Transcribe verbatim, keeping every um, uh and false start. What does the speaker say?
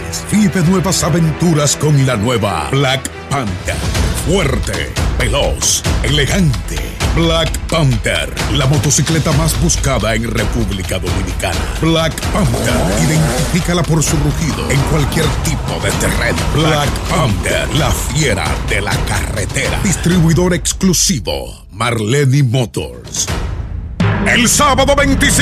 González vive nuevas aventuras con la nueva Black Panther. Fuerte, veloz, elegante. Black Panther, la motocicleta más buscada en República Dominicana. Black Panther, identifícala por su rugido en cualquier tipo de terreno. Black Panther, la fiera de la carretera. Distribuidor exclusivo, Marleni Motors. El sábado veinticinco